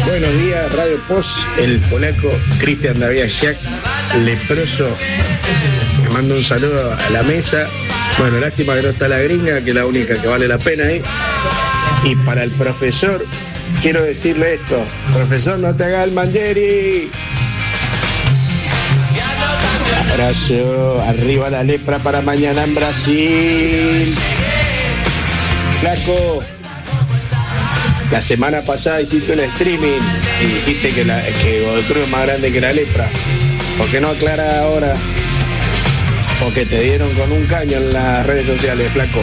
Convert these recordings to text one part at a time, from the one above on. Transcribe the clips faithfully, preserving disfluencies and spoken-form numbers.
Buenos días, Radio Post, el polaco Cristian David Jack, leproso. Me mando un saludo a la mesa. Bueno, lástima que no está la gringa, que es la única que vale la pena ahí. Y para el profesor, quiero decirle esto. Profesor, no te hagas el mangieri. Abrazo, arriba la lepra para mañana en Brasil. Flaco, la semana pasada hiciste un streaming y dijiste que, la, que Godoy Cruz es más grande que la lepra. ¿Por qué no aclaras ahora? Porque te dieron con un caño en las redes sociales, flaco.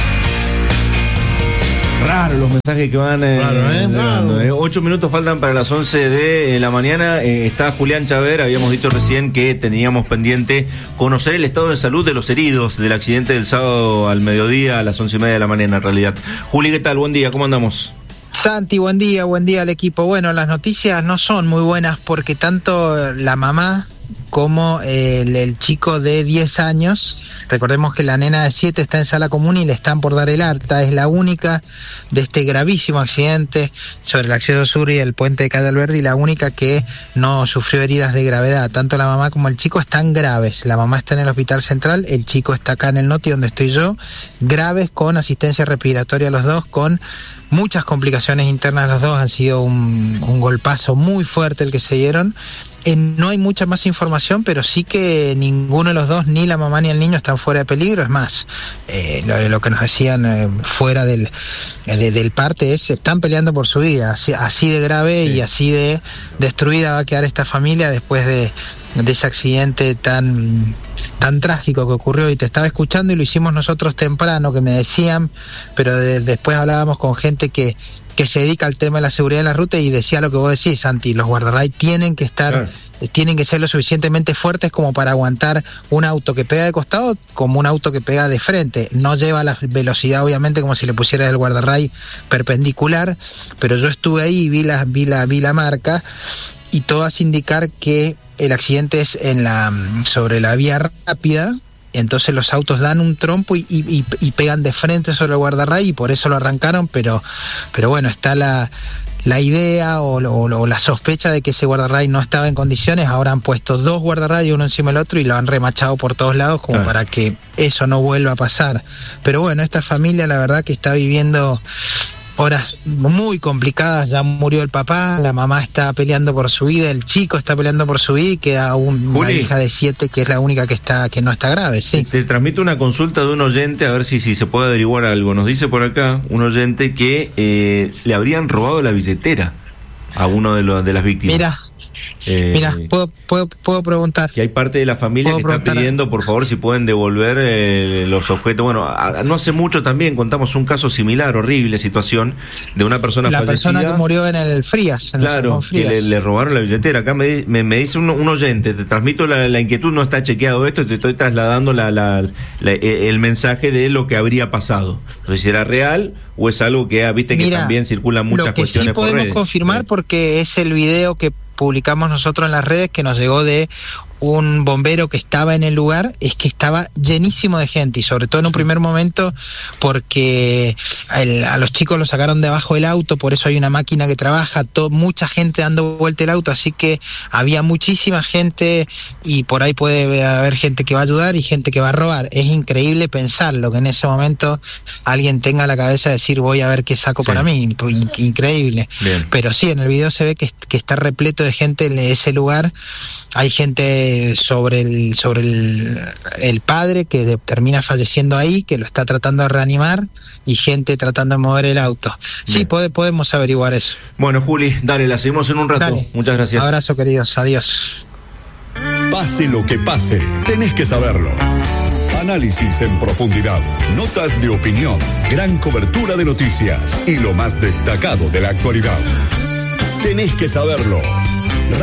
Raro los mensajes que van eh, Raro, ¿eh? llegando, eh. Ocho minutos faltan para las once de la mañana. Eh, está Julián Chaver. Habíamos dicho recién que teníamos pendiente conocer el estado de salud de los heridos del accidente del sábado al mediodía a las once y media de la mañana, en realidad. Juli, ¿qué tal? Buen día, ¿cómo andamos? Santi, buen día, buen día al equipo. Bueno, las noticias no son muy buenas porque tanto la mamá como el, el chico de diez años, recordemos que la nena de siete está en sala común y le están por dar el alta, es la única de este gravísimo accidente sobre el acceso sur y el puente de Calle Alberdi, la única que no sufrió heridas de gravedad. Tanto la mamá como el chico están graves, la mamá está en el hospital central, el chico está acá en el Noti donde estoy yo, graves con asistencia respiratoria los dos, con muchas complicaciones internas los dos, han sido un, un golpazo muy fuerte el que se dieron. Eh, no hay mucha más información, pero sí que ninguno de los dos, ni la mamá ni el niño, están fuera de peligro. Es más, eh, lo, lo que nos decían eh, fuera del, de, del parte es, están peleando por su vida, así, así de grave sí. Y así de destruida va a quedar esta familia después de, de ese accidente tan, tan trágico que ocurrió. Y te estaba escuchando y lo hicimos nosotros temprano, que me decían, pero de, después hablábamos con gente que que se dedica al tema de la seguridad de la ruta y decía lo que vos decís, Santi, los guardarray tienen que estar, claro. tienen que ser lo suficientemente fuertes como para aguantar un auto que pega de costado como un auto que pega de frente. No lleva la velocidad, obviamente, como si le pusieras el guardarray perpendicular, pero yo estuve ahí y vi la, vi la, vi la marca y todo hace indicar que el accidente es en la sobre la vía rápida. Entonces los autos dan un trompo y, y, y pegan de frente sobre el guardarray y por eso lo arrancaron, pero, pero bueno, está la, la idea o, o, o la sospecha de que ese guardarray no estaba en condiciones. Ahora han puesto dos guardarrayos uno encima del otro y lo han remachado por todos lados como ah. para que eso no vuelva a pasar. Pero bueno, esta familia la verdad que está viviendo horas muy complicadas. Ya murió el papá, la mamá está peleando por su vida, el chico está peleando por su vida y queda un, una hija de siete que es la única que está que no está grave. Sí. Te transmito una consulta de un oyente a ver si, si se puede averiguar algo. Nos dice por acá un oyente que eh, le habrían robado la billetera a uno de, los, de las víctimas. Mira. Eh, Mira, puedo, puedo, puedo preguntar. Que hay parte de la familia que está pidiendo, por favor, si pueden devolver eh, los objetos. Bueno, a, no hace mucho también contamos un caso similar, horrible situación, de una persona la fallecida. La persona que murió en el Frías. En claro, el Frías. que le, le robaron la billetera. Acá me, me, me dice un, un oyente, te transmito la, la inquietud, no está chequeado esto, te estoy trasladando la, la, la, el mensaje de lo que habría pasado. No sé si era real o es algo que, viste, que Mira, también circulan muchas lo que cuestiones sí podemos por redes. confirmar, porque es el video que publicamos nosotros en las redes que nos llegó de un bombero que estaba en el lugar, es que estaba llenísimo de gente y sobre todo en un primer momento porque el, a los chicos los sacaron de abajo del auto, por eso hay una máquina que trabaja, to, mucha gente dando vuelta el auto, así que había muchísima gente y por ahí puede haber gente que va a ayudar y gente que va a robar. Es increíble pensarlo, que en ese momento alguien tenga la cabeza de decir voy a ver qué saco sí. para mí, In, increíble. Bien. Pero sí, en el video se ve que, que está repleto de gente en ese lugar. Hay gente sobre el sobre el, el padre que de, termina falleciendo ahí, que lo está tratando de reanimar, y gente tratando de mover el auto. Sí, Bien. Pode, podemos averiguar eso. Bueno, Juli, dale, la seguimos en un rato. Dale. Muchas gracias. Abrazo, queridos. Adiós. Pase lo que pase, tenés que saberlo. Análisis en profundidad, notas de opinión, gran cobertura de noticias y lo más destacado de la actualidad. Tenés que saberlo.